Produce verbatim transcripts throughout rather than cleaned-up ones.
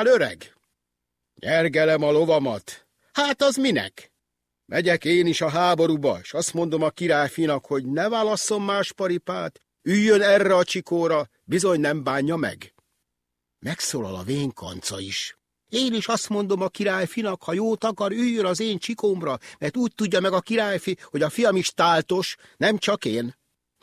mondtál, öreg? Nyergelem a lovamat. Hát az minek? Megyek én is a háborúba, s azt mondom a királyfinak, hogy ne válasszon más paripát, üljön erre a csikóra, bizony nem bánja meg. Megszólal a vén kanca is. Én is azt mondom a királyfinak, ha jót akar, üljön az én csikómra, mert úgy tudja meg a királyfi, hogy a fiam is táltos, nem csak én.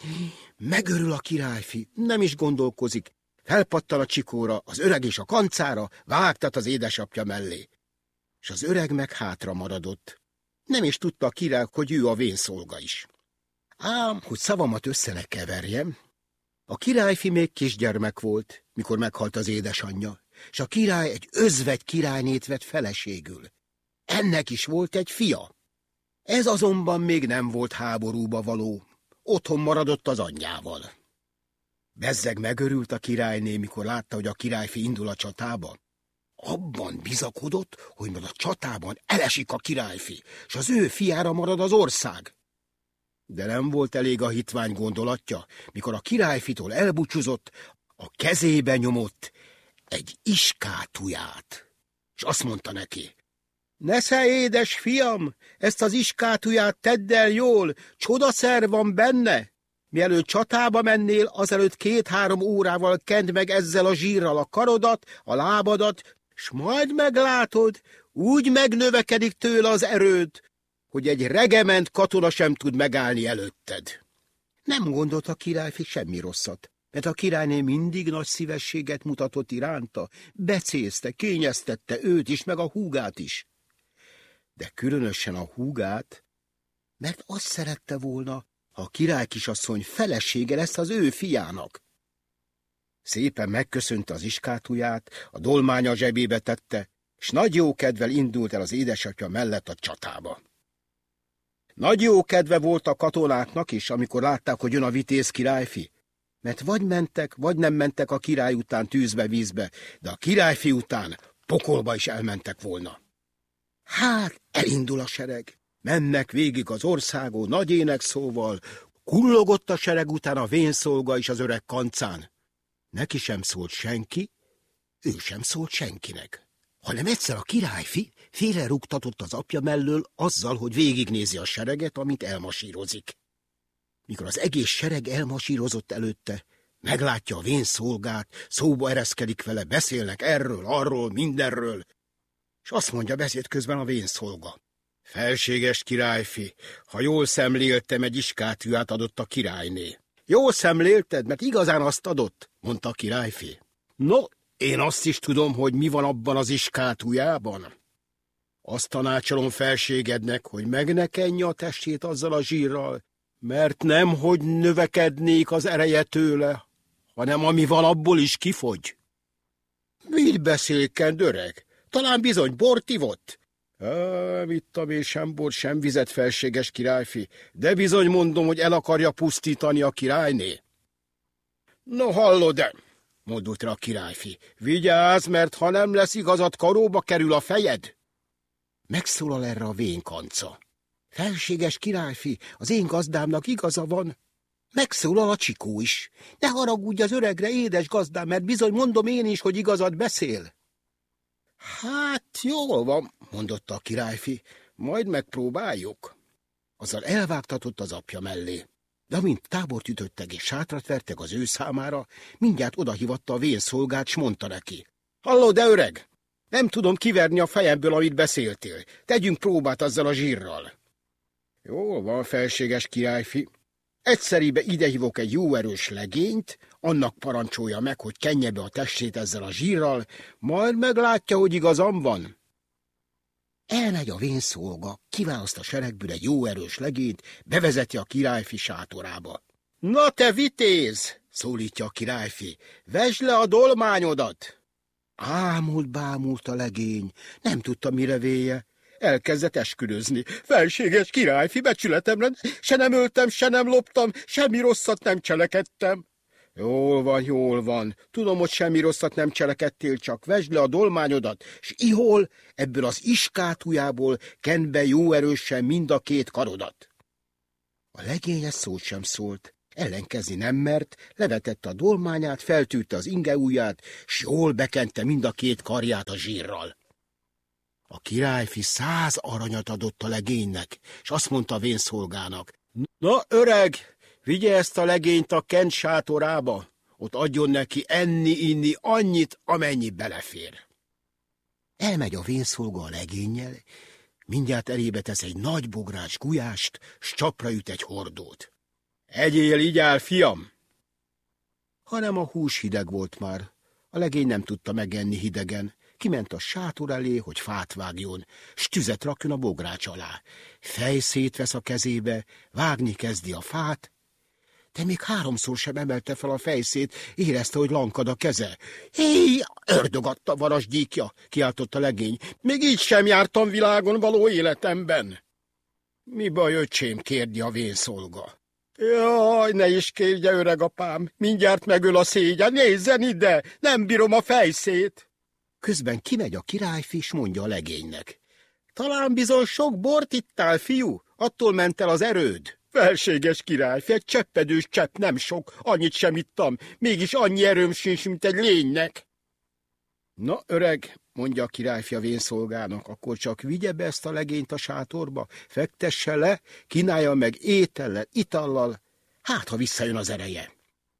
Megörül a királyfi, nem is gondolkozik. Felpattan a csikóra, az öreg és a kancára, vágtat az édesapja mellé. És az öreg meg hátra maradott. Nem is tudta a király, hogy ő a vénszolga is. Ám, hogy szavamat össze ne keverjem, a királyfi még kisgyermek volt, mikor meghalt az édesanyja, és a király egy özvegy királynét vett feleségül. Ennek is volt egy fia. Ez azonban még nem volt háborúba való, otthon maradott az anyjával. Bezzeg megörült a királyné, mikor látta, hogy a királyfi indul a csatába. Abban bizakodott, hogy majd a csatában elesik a királyfi, és az ő fiára marad az ország. De nem volt elég a hitvány gondolatja, mikor a királyfitól elbúcsúzott, a kezébe nyomott egy iskátuját, és azt mondta neki: nesze, édes fiam, ezt az iskátuját tedd el jól, csodaszer van benne. Mielőtt csatába mennél, azelőtt két-három órával kend meg ezzel a zsírral a karodat, a lábadat, s majd meglátod, úgy megnövekedik tőle az erőd, hogy egy regement katona sem tud megállni előtted. Nem gondolt a királyfi semmi rosszat, mert a királyné mindig nagy szívességet mutatott iránta, becézte, kényeztette őt is, meg a húgát is. De különösen a húgát, mert azt szerette volna, ha a királykisasszony felesége lesz az ő fiának. Szépen megköszönte az iskátuját, a dolmánya zsebébe tette, s nagy jókedvel indult el az édesapja mellett a csatába. Nagy jókedve volt a katonáknak is, amikor látták, hogy jön a vitéz királyfi, mert vagy mentek, vagy nem mentek a király után tűzbe-vízbe, de a királyfi után pokolba is elmentek volna. Hát, elindul a sereg. Mennek végig az országon nagy énekszóval, kullogott a sereg után a vénszolga is az öreg kancán. Neki sem szólt senki, ő sem szólt senkinek. Hanem egyszer a királyfi félrerúgtatott az apja mellől azzal, hogy végignézi a sereget, amit elmasírozik. Mikor az egész sereg elmasírozott előtte, meglátja a vénszolgát, szóba ereszkedik vele, beszélnek erről, arról, mindenről, és azt mondja beszéd közben a vénszolga: felséges királyfi, ha jól szemléltem, egy iskátuját adott a királyné. Jól szemlélted, mert igazán azt adott, mondta a királyfi. No, én azt is tudom, hogy mi van abban az iskátujában. Azt tanácsolom felségednek, hogy meg ne kenje a testét azzal a zsírral, mert nem, hogy növekednék az ereje tőle, hanem ami van, abból is kifogy. Mit beszélkend, öreg? Talán bizony bort ivott? Nem ittam én sem bort, sem vizet, felséges királyfi, de bizony mondom, hogy el akarja pusztítani a királyné. No, hallod-e? Mondult rá a királyfi. Vigyázz, mert ha nem lesz igazad, karóba kerül a fejed. Megszólal erre a vén kanca. Felséges királyfi, az én gazdámnak igaza van. Megszólal a csikó is. Ne haragudj az öregre, édes gazdám, mert bizony mondom én is, hogy igazad beszél. Hát, jól van, mondotta a királyfi, majd megpróbáljuk. Azzal elvágtatott az apja mellé. De amint tábort ütöttek és sátrat vertek az ő számára, mindjárt odahívatta a vénszolgát, s mondta neki: hallod, de öreg, nem tudom kiverni a fejemből, amit beszéltél. Tegyünk próbát azzal a zsírral. Jól van, felséges királyfi. Egyszerűen idehívok egy jó erős legényt, annak parancsolja meg, hogy kenje be a testét ezzel a zsírral, majd meglátja, hogy igazam van. Elmegy a vénszolga, kiválaszt a seregből egy jó erős legényt, bevezeti a királyfi sátorába. Na te vitéz, szólítja a királyfi, vesd le a dolmányodat. Ámult, bámult a legény, nem tudta, mire véje. Elkezdett esküdözni. Felséges királyfi, becsületemre, se nem öltem, se nem loptam, semmi rosszat nem cselekedtem. Jól van, jól van. Tudom, hogy semmi rosszat nem cselekedtél, csak vesd le a dolmányodat, s ihol ebből az iskátujából kend be jó erősen mind a két karodat. A legény ezt szót sem szólt. Ellenkezni nem mert, levetette a dolmányát, feltűrte az ingeujját, s jól bekente mind a két karját a zsírral. A királyfi száz aranyat adott a legénynek, és azt mondta a vénszolgának: na, öreg, vigye ezt a legényt a Kent sátorába, ott adjon neki enni-inni annyit, amennyi belefér. Elmegy a vénszolga a legénnyel, mindjárt elébe tesz egy nagy bográs gulyást, s csapra üt egy hordót. Egyél, igyál, fiam! Hanem a hús hideg volt már, a legény nem tudta megenni hidegen, kiment a sátor elé, hogy fát vágjon, s tüzet rakjon a bogrács alá. Fejszét vesz a kezébe, vágni kezdi a fát, de még háromszor sem emelte fel a fejszét, érezte, hogy lankad a keze. Hé, ördögatta varasgyíkja, kiáltott a legény, még így sem jártam világon való életemben. Mi baj, öcsém, kérdi a vénszolga. Jaj, ne is kérje, öreg apám, mindjárt megöl a szégyen, nézzen ide, nem bírom a fejszét. Közben kimegy a királyfi, s mondja a legénynek: talán bizony sok bort ittál, fiú, attól ment el az erőd. Felséges királyfi, egy cseppedős csepp nem sok, annyit sem ittam, mégis annyi erőm sincs, mint egy lénynek. Na, öreg, mondja a királyfi a vénszolgának, akkor csak vigye be ezt a legényt a sátorba, fektesse le, kínálja meg étellel, itallal, hát ha visszajön az ereje.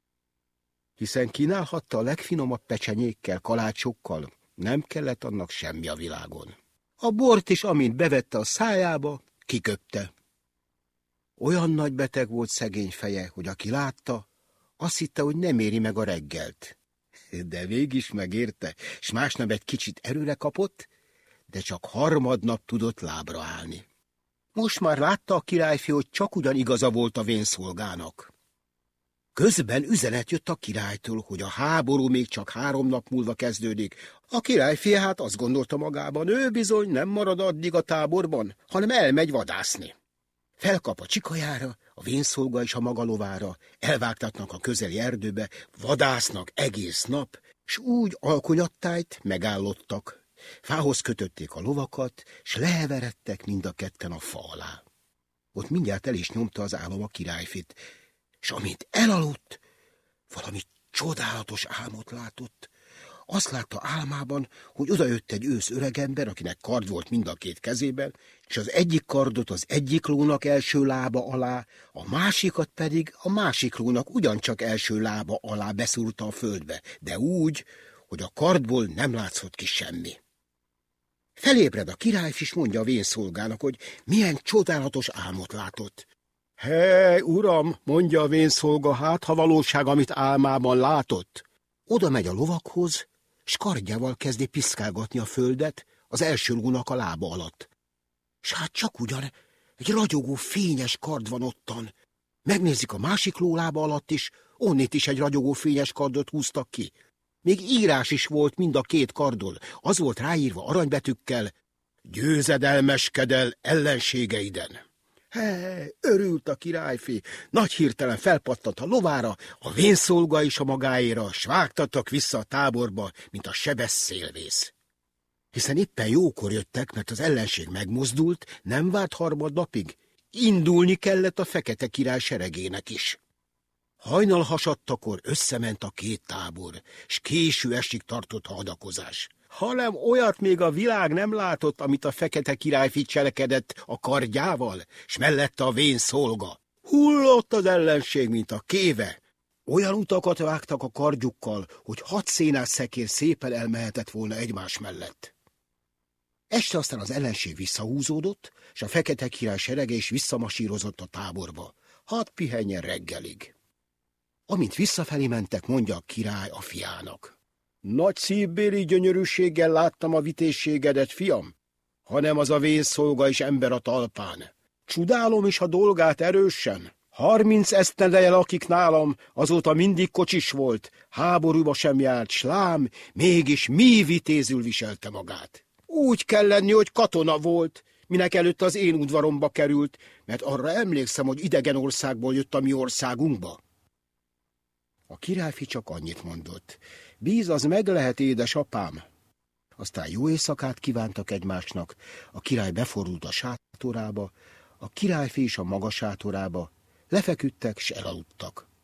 Hiszen kínálhatta a legfinomabb pecsenyékkel, kalácsokkal, nem kellett annak semmi a világon. A bort is, amint bevette a szájába, kiköpte. Olyan nagy beteg volt szegény feje, hogy aki látta, azt hitte, hogy nem éri meg a reggelt. De végig megérte, s másnap egy kicsit erőre kapott, de csak harmadnap tudott lábra állni. Most már látta a királyfi, hogy csak ugyan igaza volt a vénszolgának. Közben üzenet jött a királytól, hogy a háború még csak három nap múlva kezdődik. A királyfi hát azt gondolta magában, ő bizony nem marad addig a táborban, hanem elmegy vadászni. Felkap a csikajára, a vénszolga és a maga lovára, elvágtatnak a közeli erdőbe, vadásznak egész nap, s úgy alkonyattájt megállottak. Fához kötötték a lovakat, s leheveredtek mind a ketten a fa alá. Ott mindjárt el is nyomta az álom a királyfit, s amint elaludt, valami csodálatos álmot látott. Azt látta álmában, hogy odajött egy ősz öregember, akinek kard volt mind a két kezében, és az egyik kardot az egyik lónak első lába alá, a másikat pedig a másik lónak ugyancsak első lába alá beszúrta a földbe, de úgy, hogy a kardból nem látszott ki semmi. Felébred a királyfi, és mondja a vénszolgának, hogy milyen csodálatos álmot látott. Hely, uram, mondja a vénszolga, hát ha valóság, amit álmában látott. Oda megy a lovakhoz, s kardjával kezdi piszkálgatni a földet az első lónak a lába alatt. S hát csak ugyan egy ragyogó, fényes kard van ottan. Megnézik a másik ló lába alatt is, onnét is egy ragyogó, fényes kardot húztak ki. Még írás is volt mind a két kardon, az volt ráírva aranybetűkkel: győzedelmesked el ellenségeiden. Hely, örült a királyfi, nagy hirtelen felpattant a lovára, a vénszolga is a magáéra, s vágtattak vissza a táborba, mint a sebesz szélvész. Hiszen éppen jókor jöttek, mert az ellenség megmozdult, nem várt harmadnapig, indulni kellett a fekete király seregének is. Hajnal hasadtakor összement a két tábor, s késő estig tartott a hadakozás. Hanem olyat még a világ nem látott, amit a fekete királyfi cselekedett a kardjával, s mellette a vénszolga. Hullott az ellenség, mint a kéve. Olyan utakat vágtak a kardjukkal, hogy hat szénás szekér szépen elmehetett volna egymás mellett. Este aztán az ellenség visszahúzódott, s a fekete király serege is visszamasírozott a táborba. Hadd pihenjen reggelig. Amint visszafelé mentek, mondja a király a fiának: nagy szívbéli gyönyörűséggel láttam a vitézségedet, fiam, hanem az a vénszolga is ember a talpán. Csodálom is a dolgát erősen. Harminc esztendeje lakik nálam, azóta mindig kocsis volt, háborúba sem járt, s lám, mégis mi vitézül viselte magát. Úgy kell lenni, hogy katona volt, minek előtt az én udvaromba került, mert arra emlékszem, hogy idegen országból jött a mi országunkba. A királyfi csak annyit mondott: bíz az meg lehet, édesapám. Aztán jó éjszakát kívántak egymásnak, a király befordult a sátorába, a királyfi is a maga sátorába, lefeküdtek s elaludtak.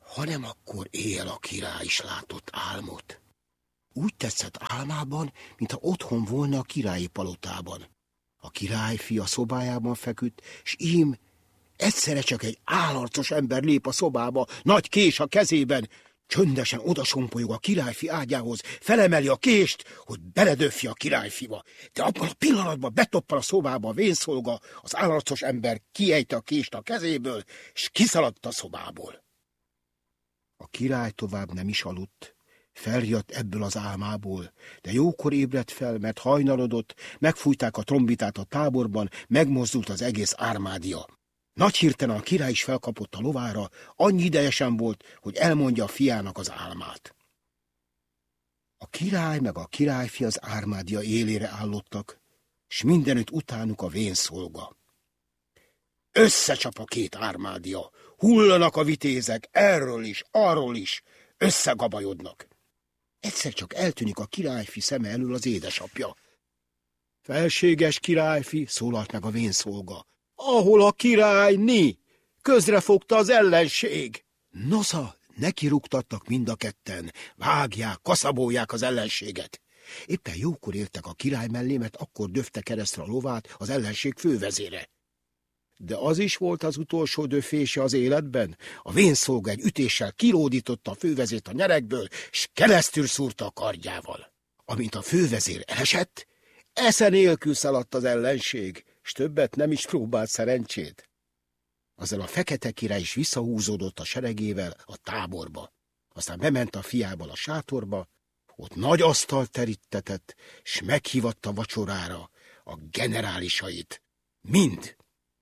hanem akkor éjjel a király is látott álmot. Úgy tetszett álmában, mintha otthon volna a királyi palotában. A királyfi a szobájában feküdt, s ím egyszerre csak egy állarcos ember lép a szobába, nagy kés a kezében, csöndesen odasompolyog a királyfi ágyához, felemeli a kést, hogy beledöfje a királyfiba. De abban a pillanatban betoppal a szobába a vénszolga, az állarcos ember kiejte a kést a kezéből, s kiszaladt a szobából. A király tovább nem is aludt. Feljött ebből az álmából, de jókor ébredt fel, mert hajnalodott, megfújták a trombitát a táborban, megmozdult az egész ármádia. Nagy hirtelen a király is felkapott a lovára, annyi ideje sem volt, hogy elmondja a fiának az álmát. A király meg a királyfi az ármádia élére állottak, s mindenütt utánuk a vénszolga. Összecsap a két ármádia, hullanak a vitézek, erről is, arról is, összegabajodnak. Egyszer csak eltűnik a királyfi szeme elől az édesapja. Felséges királyfi, szólalt meg a vénszolga. Ahol a király ni, közrefogta az ellenség. Nosza, nekirúgtattak mind a ketten, vágják, kaszabolják az ellenséget. Éppen jókor értek a király mellé, mert akkor döfte keresztre a lovát az ellenség fővezére. De az is volt az utolsó döfése az életben. A vénszolga egy ütéssel kilódította a fővezért a nyerekből, s keresztül szúrta a kardjával. Amint a fővezér esett, esze nélkül szaladt az ellenség, s többet nem is próbált szerencsét. Azzal a fekete király is visszahúzódott a seregével a táborba. Aztán bement a fiával a sátorba, ott nagy asztalt terítetett, s meghívatta vacsorára a generálisait. Mind!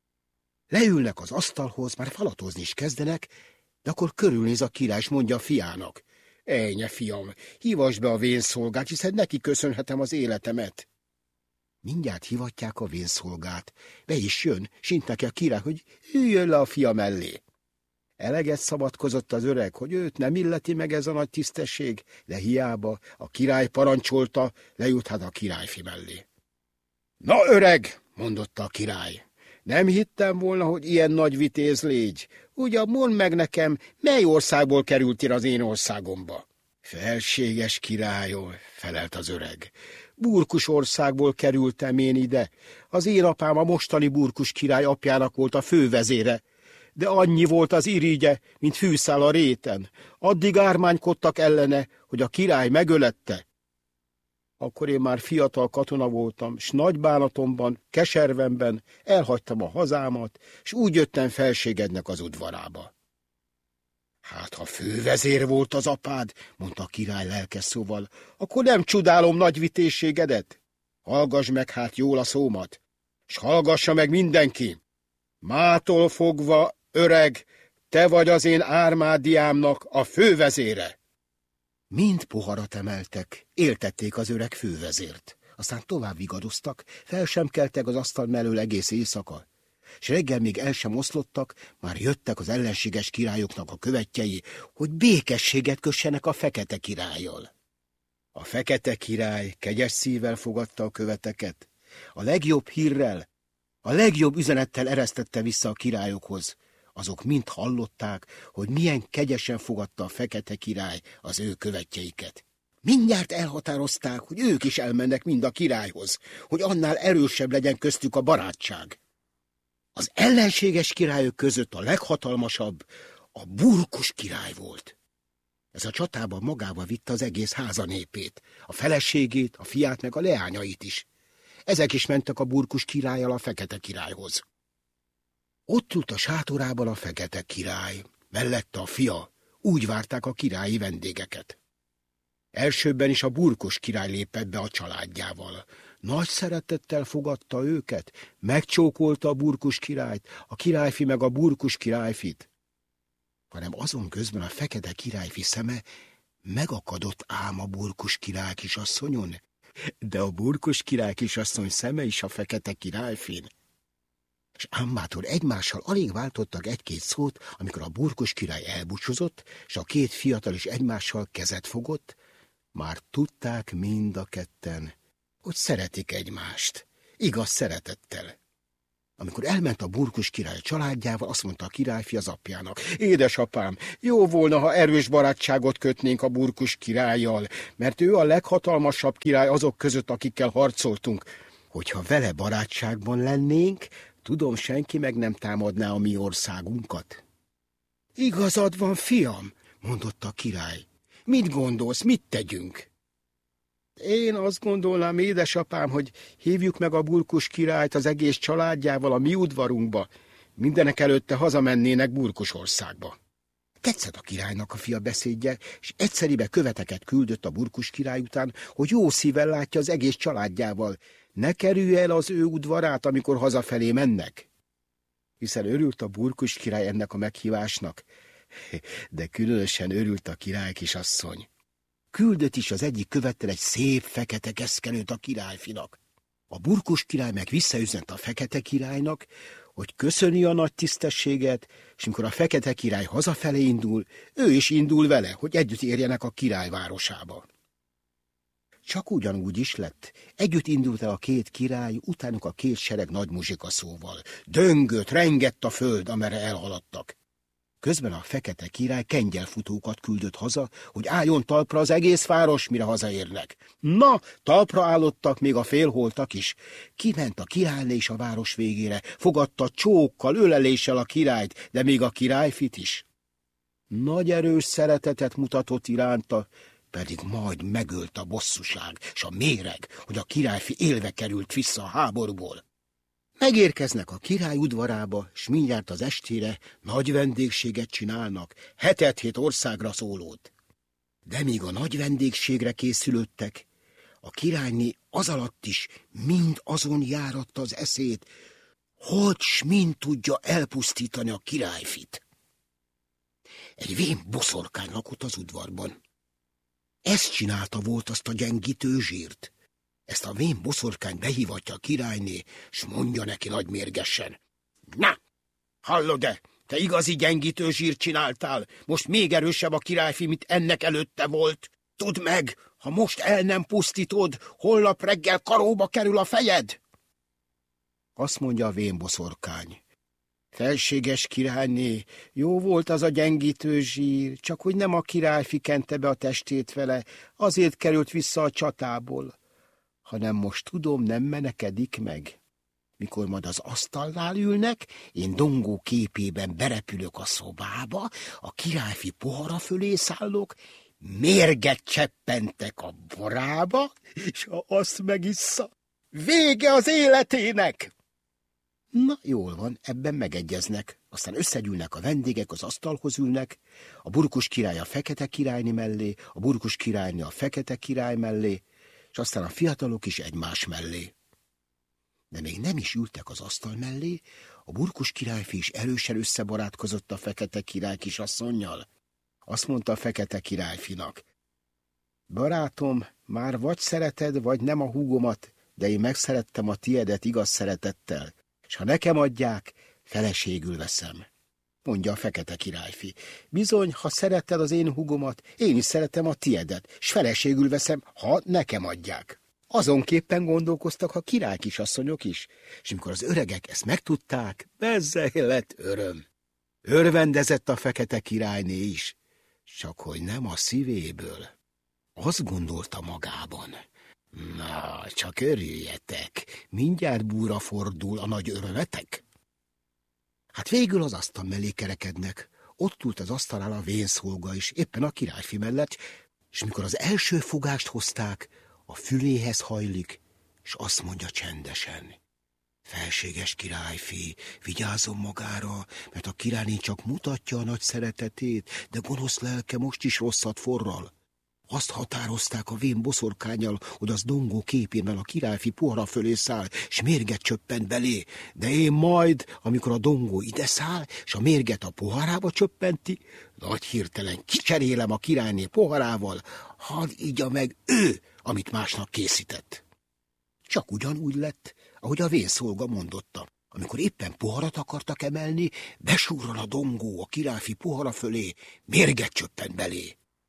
Leülnek az asztalhoz, már falatozni is kezdenek, de akkor körülnéz a király, s mondja a fiának. Ejnye, fiam, hívasd be a vénszolgát, hiszen neki köszönhetem az életemet. Mindjárt hivatják a vénszolgát. Be is jön, sint neki a király, hogy üljön le a fia mellé. Eleget szabadkozott az öreg, hogy őt nem illeti meg ez a nagy tisztesség, de hiába a király parancsolta, leült hát a királyfi mellé. Na öreg, mondotta a király, nem hittem volna, hogy ilyen nagy vitéz légy. Ugyan mondd meg nekem, mely országból kerültél az én országomba? Felséges királyom, felelt az öreg. Burkus országból kerültem én ide. Az én apám a mostani Burkus király apjának volt a fővezére, de annyi volt az irigye, mint fűszál a réten. Addig ármánykodtak ellene, hogy a király megölette. Akkor én már fiatal katona voltam, s nagy bánatomban, keservemben elhagytam a hazámat, s úgy jöttem felségednek az udvarába. Hát, ha fővezér volt az apád, mondta a király lelkes szóval, akkor nem csodálom nagy vitézségedet. Hallgass meg hát jól a szómat, s hallgassa meg mindenki. Mától fogva, öreg, te vagy az én ármádiámnak a fővezére. Mind poharat emeltek, éltették az öreg fővezért. Aztán tovább vigadoztak, fel sem keltek az asztal mellől egész éjszaka. S reggel még el sem oszlottak, már jöttek az ellenséges királyoknak a követjei, hogy békességet kössenek a fekete királlyal. A fekete király kegyes szívvel fogadta a követeket, a legjobb hírrel, a legjobb üzenettel eresztette vissza a királyokhoz. Azok mind hallották, hogy milyen kegyesen fogadta a fekete király az ő követjeiket. Mindjárt elhatározták, hogy ők is elmennek mind a királyhoz, hogy annál erősebb legyen köztük a barátság. Az ellenséges királyok között a leghatalmasabb a Burkus király volt. Ez a csatában magával vitte az egész háza népét, a feleségét, a fiát meg a leányait is. Ezek is mentek a Burkus királlyal a fekete királyhoz. Ott ült a sátorában a fekete király, mellette a fia, úgy várták a királyi vendégeket. Elsőbben is a Burkus király lépett be a családjával. Nagy szeretettel fogadta őket, megcsókolta a Burkus királyt, a királyfi meg a Burkus királyfit. Hanem azon közben a fekete királyfi szeme megakadott ám a Burkus király kisasszonyon, de a Burkus király kisasszony szeme is a fekete királyfin. És ámmától egymással alig váltottak egy-két szót, amikor a Burkus király elbúcsúzott, és a két fiatal is egymással kezet fogott, már tudták mind a ketten, hogy szeretik egymást, igaz szeretettel. Amikor elment a burkus király családjával, azt mondta a királyfi az apjának: édesapám, jó volna, ha erős barátságot kötnénk a burkus királlyal, mert ő a leghatalmasabb király azok között, akikkel harcoltunk. Hogyha vele barátságban lennénk, tudom, senki meg nem támadná a mi országunkat. Igazad van, fiam, mondotta a király. Mit gondolsz, mit tegyünk? Én azt gondolnám, édesapám, hogy hívjuk meg a burkus királyt az egész családjával a mi udvarunkba. Mindenek előtte hazamennének Burkusországba. Tetszett a királynak a fia beszédje, és egyszeribe követeket küldött a burkus király után, hogy jó szívvel látja az egész családjával. Ne kerülj el az ő udvarát, amikor hazafelé mennek. Hiszen örült a burkus király ennek a meghívásnak, de különösen örült a király kisasszony. Küldött is az egyik követtel egy szép fekete keszkenőt a királyfinak. A burkus király meg visszaüzent a fekete királynak, hogy köszöni a nagy tisztességet, és amikor a fekete király hazafelé indul, ő is indul vele, hogy együtt érjenek a király városába. Csak ugyanúgy is lett. Együtt indult el a két király, utánuk a két sereg nagy muzsikaszóval. Döngött, rengett a föld, amerre elhaladtak. Közben a fekete király kengyelfutókat küldött haza, hogy álljon talpra az egész város, mire hazaérnek. Na, talpra állottak még a félholtak is. Kiment a királyné is a város végére, fogadta csókkal, öleléssel a királyt, de még a királyfit is. Nagy erős szeretetet mutatott iránta, pedig majd megölt a bosszúság s a méreg, hogy a királyfi élve került vissza a háborúból. Megérkeznek a király udvarába, s mindjárt az estére nagy vendégséget csinálnak, hetet-hét országra szólót. De míg a nagy vendégségre készülődtek, a királyné az alatt is mind azon járatta az eszét, hogy s mind tudja elpusztítani a királyfit. Egy vén boszorkány lakott az udvarban. Ezt csinálta volt azt a gyengítő zsírt. Ezt a vén boszorkány behívatja a királyné, s mondja neki nagy mérgesen: na, hallod-e, te igazi gyengítő zsírt csináltál, most még erősebb a királyfi, mint ennek előtte volt. Tudd meg, ha most el nem pusztítod, holnap reggel karóba kerül a fejed. Azt mondja a vén boszorkány: felséges királyné, jó volt az a gyengítő zsír, csak hogy nem a királyfi kente be a testét vele, azért került vissza a csatából, hanem most tudom, nem menekedik meg. Mikor majd az asztalnál ülnek, én dongó képében berepülök a szobába, a királyfi pohara fölé szállok, mérget cseppentek a borába, és ha azt megissza, vége az életének! Na, jól van, ebben megegyeznek. Aztán összegyűlnek a vendégek, az asztalhoz ülnek, a burkus király a fekete királyné mellé, a burkus királyné a fekete király mellé, és aztán a fiatalok is egymás mellé. De még nem is ültek az asztal mellé, a burkus királyfi is erősen összebarátkozott a fekete király kisasszonnyal. Azt mondta a fekete királyfinak: barátom, már vagy szereted, vagy nem a húgomat, de én megszerettem a tiedet igaz szeretettel, és ha nekem adják, feleségül veszem. Mondja a fekete királyfi: bizony, ha szereted az én húgomat, én is szeretem a tiedet, s feleségül veszem, ha nekem adják. Azonképpen gondolkoztak a király kisasszonyok is, és amikor az öregek ezt megtudták, bezzeg lett öröm. Örvendezett a fekete királyné is, csak hogy nem a szívéből. Azt gondolta magában: na, csak örüljetek, mindjárt búra fordul a nagy örömetek. Hát végül az asztal mellé kerekednek. Ott ült az asztalán a vénszolga is, éppen a királyfi mellett, és mikor az első fogást hozták, a füléhez hajlik, és azt mondja csendesen: felséges királyfi, vigyázzon magára, mert a királyné csak mutatja a nagy szeretetét, de gonosz lelke most is rosszat forral. Azt határozták a vén boszorkánnyal, hogy az dongó képénnel a királyfi pohara fölé száll, s mérget csöppent belé, de én majd, amikor a dongó ide száll, s a mérget a poharába csöppenti, nagy hirtelen kicserélem a királyné poharával, hadd igya meg ő, amit másnak készített. Csak ugyanúgy lett, ahogy a vénszolga mondotta. Amikor éppen poharat akartak emelni, besúrral a dongó a királyfi pohara fölé, mérget csöppent belé.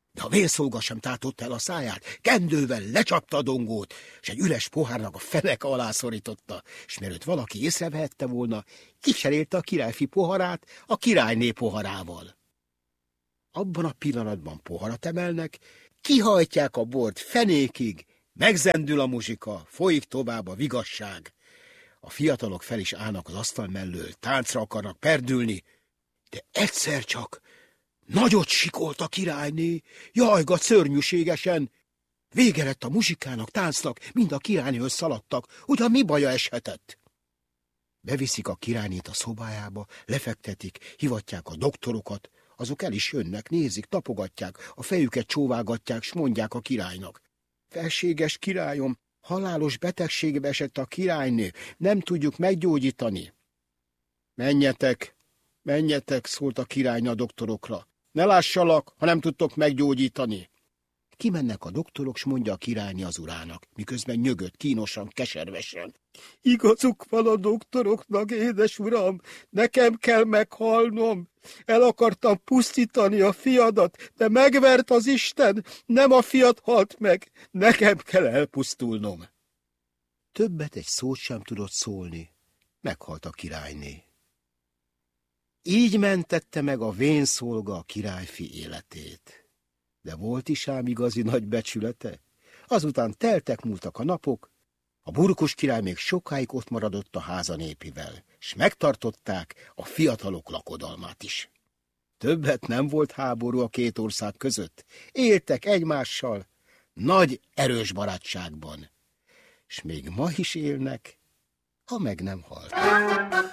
De a vénszolga sem tátotta el a száját, kendővel lecsapta a dongót, és egy üres pohárnak a fenek alá szorította, és mielőtt valaki észrevehette volna, kicserélte a királyfi poharát a királyné poharával. Abban a pillanatban poharat emelnek, kihajtják a bort fenékig, megzendül a muzsika, folyik tovább a vigasság. A fiatalok fel is állnak az asztal mellől, táncra akarnak perdülni, de egyszer csak nagyot sikolt a királyné, jajgat szörnyűségesen. Vége lett a muzsikának, táncnak, mind a királynéhöz szaladtak, ugyan mi baja eshetett. Beviszik a királynét a szobájába, lefektetik, hivatják a doktorokat, azok el is jönnek, nézik, tapogatják, a fejüket csóvágatják, s mondják a királynak. Felséges királyom, halálos betegségbe esett a királyné, nem tudjuk meggyógyítani. Menjetek, menjetek, szólt a királyné a doktorokra. Ne lássalak, ha nem tudtok meggyógyítani. Kimennek a doktorok, s mondja a királyné az urának, miközben nyögött, kínosan, keservesen. Igazuk van a doktoroknak, édes uram, nekem kell meghalnom. El akartam pusztítani a fiadat, de megvert az Isten, nem a fiat halt meg, nekem kell elpusztulnom. Többet egy szót sem tudott szólni, meghalt a királyné. Így mentette meg a vénszolga a királyfi életét. De volt is ám igazi nagy becsülete. Azután teltek múltak a napok, a burkos király még sokáig ott maradott a háza népivel, s megtartották a fiatalok lakodalmát is. Többet nem volt háború a két ország között, éltek egymással nagy, erős barátságban, s még ma is élnek, ha meg nem halt.